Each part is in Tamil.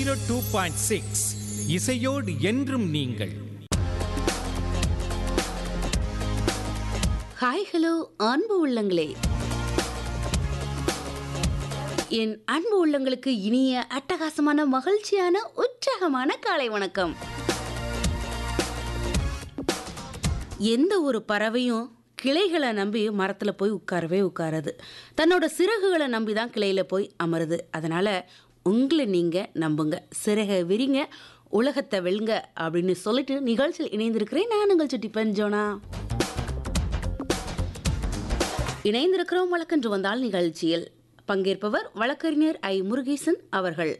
2.6 இசையோடு என்றும் நீங்கள். ஹாய் ஹலோ அன்பு உள்ளங்களே, என் அன்பு உள்ளங்களுக்கு இனிய அட்டகாசமான மகிழ்ச்சியான உற்சாகமான காலை வணக்கம். எந்த ஒரு பறவையும் கிளைகளை நம்பி மரத்தில் போய் உட்காராது. தன்னோட சிறகுகளை நம்பி தான் கிளையில் போய் அமருது. அதனால் உங்களை நீங்கள் நம்புங்க, சிறகை விரிங்க, உலகத்தை வெல்லுங்க அப்படின்னு சொல்லிட்டு நிகழ்ச்சியில் இணைந்திருக்கிறேன். நான் உங்கள் சுட்டி பஞ்சோனா. இணைந்திருக்கிறோம் வழக்கென்று வந்தால் நிகழ்ச்சியில். பங்கேற்பவர் வழக்கறிஞர் ஐ. முருகேசன் அவர்கள்.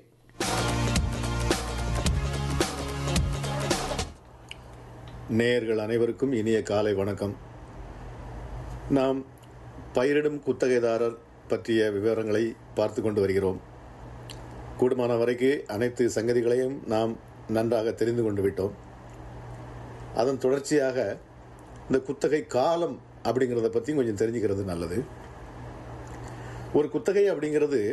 நேயர்கள் அனைவருக்கும் இனிய காலை வணக்கம். நாம் பயிரிடும் குத்தகைதாரர் பற்றிய விவரங்களை பார்த்து கொண்டு வருகிறோம். கூடுமான வரைக்கும் அனைத்து சங்கதிகளையும் நாம் நன்றாக தெரிந்து கொண்டு விட்டோம். அதன் தொடர்ச்சியாக இந்த குத்தகை காலம் அப்படிங்கிறத பற்றி கொஞ்சம் தெரிஞ்சுக்கிறது நல்லது. ஒரு குத்தகை அப்படிங்கிறது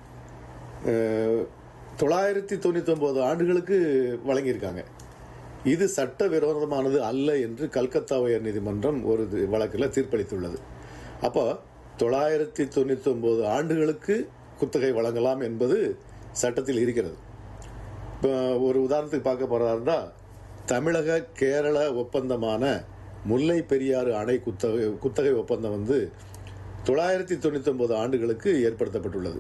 999 ஆண்டுகளுக்கு வழங்கியிருக்காங்க. இது சட்ட விரோதமானது அல்ல என்று கல்கத்தா உயர் நீதிமன்றம் ஒரு வழக்கில் தீர்ப்பளித்துள்ளது. அப்போ 999 ஆண்டுகளுக்கு குத்தகை வழங்கலாம் என்பது சட்டத்தில் இருக்கிறது. இப்போ ஒரு உதாரணத்துக்கு பார்க்க போகிறதா இருந்தால், தமிழக கேரள ஒப்பந்தமான முல்லை பெரியாறு அணை குத்தகை ஒப்பந்தம் 999 ஆண்டுகளுக்கு ஏற்படுத்தப்பட்டுள்ளது.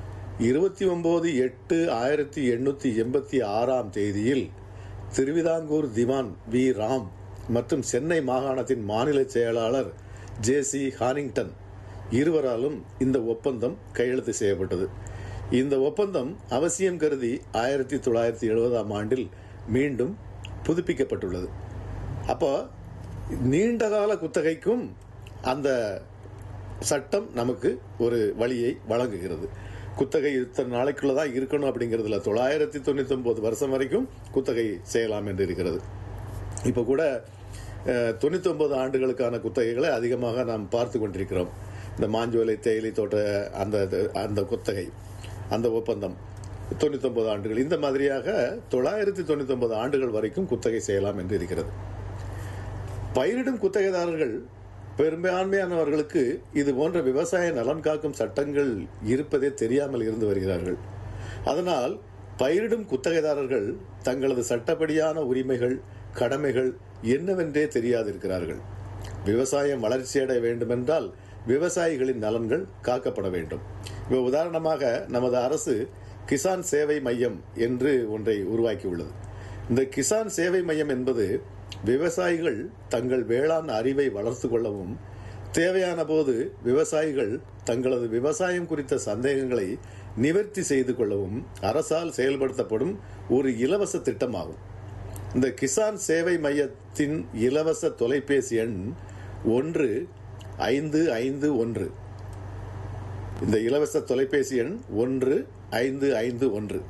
29/8/1886 தேதியில் திருவிதாங்கூர் திவான் வி. ராம் மற்றும் சென்னை மாகாணத்தின் மாநில செயலாளர் ஜே.சி. ஹானிங்டன் இருவராலும் இந்த ஒப்பந்தம் கையெழுத்து செய்யப்பட்டது. இந்த ஒப்பந்தம் அவசியம் கருதி 1970 மீண்டும் புதுப்பிக்கப்பட்டுள்ளது. அப்போ நீண்டகால குத்தகைக்கும் அந்த சட்டம் நமக்கு ஒரு வழியை வழங்குகிறது. குத்தகை இத்தனை நாளைக்குள்ள தான் இருக்கணும் அப்படிங்கிறதுல 999 வருஷம் வரைக்கும் குத்தகை செய்யலாம் என்று இருக்கிறது. இப்போ கூட 99 ஆண்டுகளுக்கான குத்தகைகளை அதிகமாக நாம் பார்த்து கொண்டிருக்கிறோம். இந்த மாஞ்சோலை தேயிலை தோட்ட அந்த குத்தகை, அந்த ஒப்பந்தம் 99 ஆண்டுகள், இந்த மாதிரியாக 999 ஆண்டுகள் வரைக்கும் குத்தகை செய்யலாம் என்று இருக்கிறது. பயிரிடும் குத்தகைதாரர்கள் பெரும்பான்மையானவர்களுக்கு இது போன்ற விவசாய நலன் காக்கும் சட்டங்கள் இருப்பதே தெரியாமல் இருந்து வருகிறார்கள். அதனால் பயிரிடும் குத்தகைதாரர்கள் தங்களது சட்டப்படியான உரிமைகள், கடமைகள் என்னவென்றே தெரியாதிருக்கிறார்கள். விவசாயம் வளர்ச்சியடைய வேண்டுமென்றால் விவசாயிகளின் நலன்கள் காக்கப்பட வேண்டும். இப்போ உதாரணமாக நமது அரசு கிசான் சேவை மையம் என்று ஒன்றை உருவாக்கியுள்ளது. இந்த கிசான் சேவை மையம் என்பது விவசாயிகள் தங்கள் வேளாண் அறிவை வளர்த்து கொள்ளவும், தேவையான போது விவசாயிகள் தங்களது விவசாயம் குறித்த சந்தேகங்களை நிவர்த்தி செய்து கொள்ளவும் அரசால் செயல்படுத்தப்படும் ஒரு இலவச திட்டமாகும். இந்த கிசான் சேவை மையத்தின் இலவச தொலைபேசி எண் 1551. இந்த இலவச தொலைபேசி எண் 1551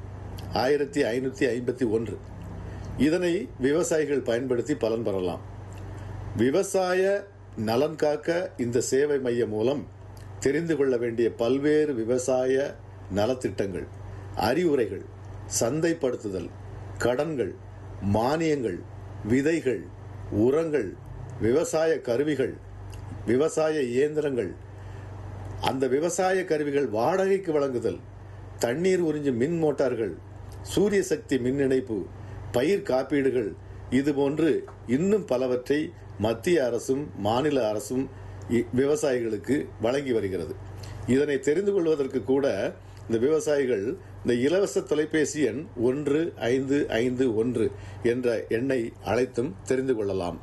1551. இதனை விவசாயிகள் பயன்படுத்தி பலன் பெறலாம். விவசாய நலன் காக்க இந்த சேவை மையம் மூலம் தெரிந்து கொள்ள வேண்டிய பல்வேறு விவசாய நலத்திட்டங்கள், அறிவுரைகள், சந்தைப்படுத்துதல், கடன்கள், மானியங்கள், விதைகள், உரங்கள், விவசாய கருவிகள், விவசாய இயந்திரங்கள், அந்த விவசாய கருவிகள் வாடகைக்கு வழங்குதல், தண்ணீர் உறிஞ்சும் மின் மோட்டார்கள், சூரிய சக்தி மின் இணைப்பு, பயிர் காப்பீடுகள், இதுபோன்று இன்னும் பலவற்றை மத்திய அரசும் மாநில அரசும் விவசாயிகளுக்கு வழங்கி வருகிறது. இதனை தெரிந்து கொள்வதற்கு கூட இந்த விவசாயிகள் இந்த இலவச தொலைபேசி எண் 1551 என்ற எண்ணை அழைத்தும் தெரிந்து கொள்ளலாம்.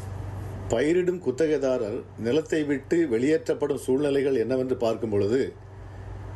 பயிரிடும் குத்தகைதாரர் நிலத்தை விட்டு வெளியேற்றப்படும் சூழ்நிலைகள் என்னவென்று பார்க்கும் பொழுது,